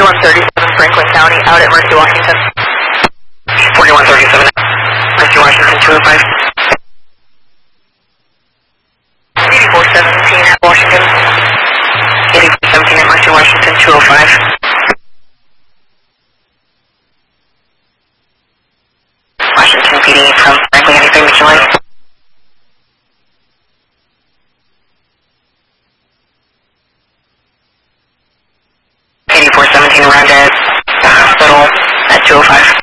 4137 Franklin County, out at Mercy, Washington. 4137, Mercy, Washington, 205. 8417 at Washington. 8417 at Mercy, Washington, 205. Washington PD from Franklin, anything that you like? Around at the hospital at 205.